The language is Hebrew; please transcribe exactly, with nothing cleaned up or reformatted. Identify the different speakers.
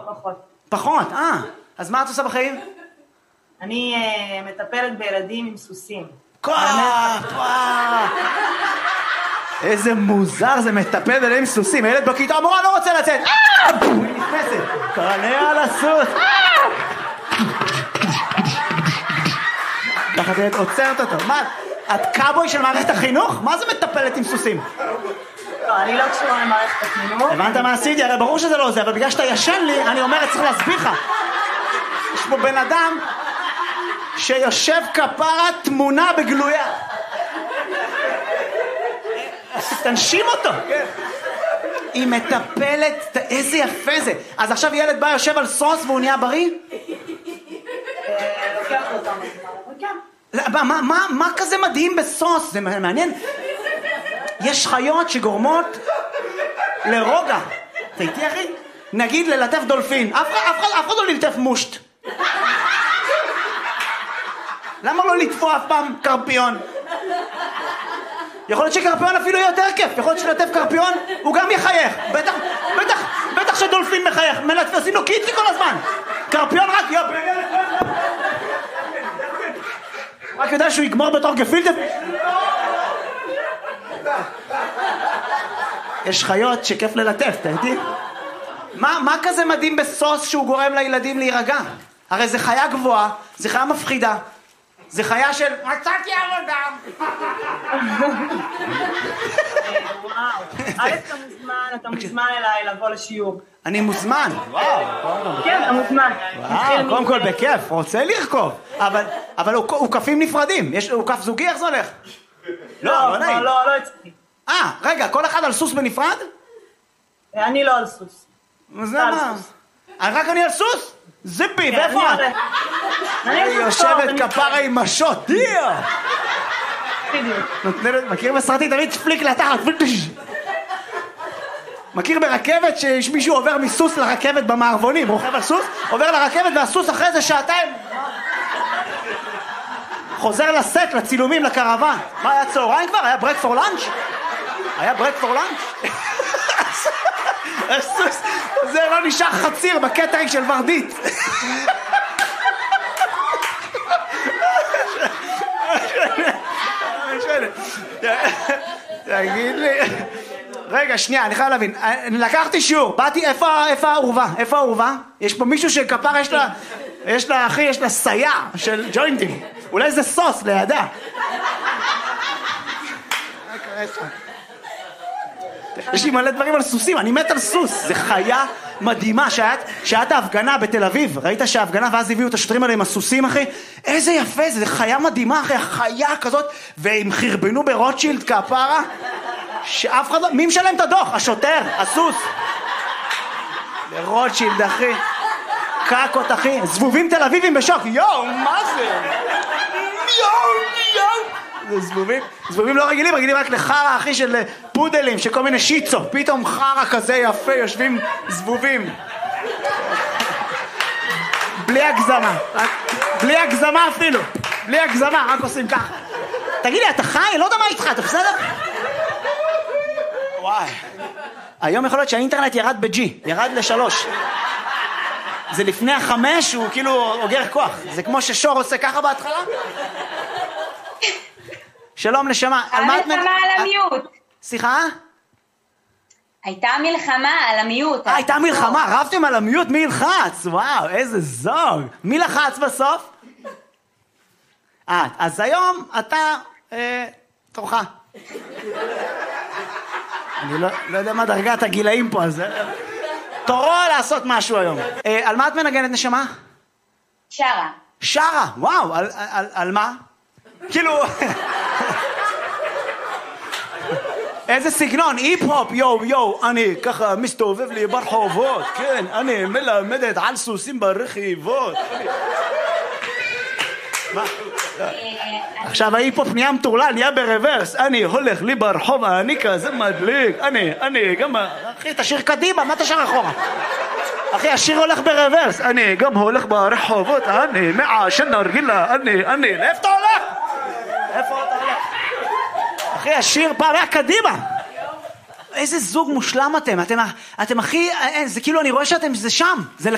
Speaker 1: פחות.
Speaker 2: פחות, אה. אז מה את עושה בחיים?
Speaker 1: אני uh, מטפלת בילדים עם סוסים.
Speaker 2: כוח, וואו. איזה מוזר זה מטפל בילדים עם סוסים. הילד בכיתה, המורה לא רוצה לצאת. היא נכנסת. קרנע על הסוס. ככה תהיה עוצרת אותו. מה, את קאבוי של מערכת החינוך? מה זה מטפלת עם סוסים?
Speaker 1: לא, אני לא קשורה למערכת החינוך.
Speaker 2: הבנת מה עשיתי? הרי ברור שזה לא עוזר, אבל בגלל שאתה ישן לי, אני אומרת, צריך להסביר לך. יש פה בן אדם שיושב כפרה תמונה בגלויה. תנשים אותו. היא מטפלת, איזה יפה זה. אז עכשיו ילד בא יושב על סוס והוא נהיה בריא?
Speaker 1: לוקח אותם, כן.
Speaker 2: מה כזה מדהים בסוס? זה מעניין. יש חיות שגורמות לרוגע. אתה איתי אחי? נגיד ללטף דולפין. אף אחד לא ללטף מושט. למה לא לטפו אף פעם קרפיון? יכול להיות שקרפיון אפילו יותר כיף. יכול להיות שלטף קרפיון הוא גם יחייך. בטח, בטח, בטח שדולפין מחייך. עושים לו קיצי כל הזמן. קרפיון רק יופ. רק יודע שהוא יגמור בתור גפילטה. יש חיות שכיף ללטף, אתה איתי? מה, מה כזה מדהים בסוס שהוא גורם לילדים להירגע? הרי זה חיה גבוהה, זה חיה מפחידה, זה חיה של מצאתי עבודה.
Speaker 1: וואו, א' אתה מוזמן, אתה מוזמן אליי לבוא לשיעור.
Speaker 2: אני מוזמן.
Speaker 1: כן, אתה מוזמן.
Speaker 2: וואו, קודם כל בכיף, רוצה לרכוב. אבל, אבל הוא, הוא כפים נפרדים. יש, הוא כף זוגי, איך זה הולך?
Speaker 1: לא, לא, לא, לא אצלי.
Speaker 2: אה, רגע, כל אחד על סוס בנפרד?
Speaker 1: אני לא על סוס.
Speaker 2: אז למה? רק אני על סוס? זיפי, ואיפה את?
Speaker 1: אני
Speaker 2: יושבת כפרה עם משות, דיה! מכיר בסרטי תמיד פליק לתחת, מכיר ברכבת שיש מישהו עובר מסוס לרכבת במערבונים, רוכב על סוס, עובר לרכבת והסוס אחרי זה שעתיים חוזר לסט, לצילומים, לקרוון. מה היה צהריים כבר? היה ברק פור לנץ'? היה ברק פור לנץ'? הסוס, זה לא נשאר חציר בקטרינג של ורדית. תגיד לי, רגע, שנייה, אני חייב להבין. לקחתי שיעור, באתי, איפה העורבה? איפה העורבה? יש פה מישהו שכפר, יש לה, יש לה, אחי, יש לה סייע של ג'וינטים. אולי זה סוס לידה. יש לי מלא דברים על סוסים, אני מת על סוס. זה חיה מדהימה. שעת ההפגנה בתל אביב, ראית שההפגנה ואז הביאו את השוטרים האלה עם הסוסים, אחי? איזה יפה זה, זה חיה מדהימה, אחי, חיה כזאת, והם חרבנו ברוטשילד כפרה, שאף אחד לא... מי משלם את הדוח? השוטר, הסוס. ברוטשילד, אחי. קקות, אחי. זבובים תל אביבים בשוק. יואו, מה זה? יואו, יואו. זה זבובים, זבובים לא רגילים, רגילים רק לחרה, אחי, של פודלים, שכל מיני שיצו. פתאום חרה כזה יפה, יושבים זבובים. בלי הגזמה. בלי הגזמה אפילו. בלי הגזמה, רק עושים ככה. תגיד לי, אתה חי? לא יודע מה איתך, אתה בסדר? וואי. היום יכול להיות שהאינטרנט ירד בג'י, ירד לשלוש. זה לפני החמש, הוא כאילו אוגר כוח. זה כמו ששור עושה ככה בהתחלה. שלום נשמה.
Speaker 3: המלחמה על המיעוט.
Speaker 2: סליחה?
Speaker 3: הייתה מלחמה על המיעוט.
Speaker 2: הייתה מלחמה, רבתם על המיעוט, מי ילחץ? וואו, איזה זוג. מי לחץ בסוף? אה, אז היום אתה, תורך. אני לא יודע מה דרגת הגילאים פה, אז תורו לעשות משהו היום. על מה את מנגנת נשמה?
Speaker 3: שרה.
Speaker 2: שרה, וואו, על מה? כאילו... איזה סגנון, היפ-הופ, יו, יו, אני ככה מסתובב לי ברחובות, כן, אני מלמדת על סוסים ברכיבות. מה? עכשיו ההיפ-הופ נהיה מטורלל, נהיה ברוורס, אני הולך לי ברחוב, אני כזה מדליק, אני, אני, גם, אחי, תשאיר קדימה, מה תשאיר אחורה? אחי, השיר הולך ברוורס, אני גם הולך ברחובות, אני מעשן נרגילה, אני, אני, לאיפה אתה הולך? איפה אתה הולך? אחי, השיר פעם היה קדימה. איזה זוג מושלם אתם, אתם, אתם הכי, זה כאילו אני רואה שאתם, זה שם, זה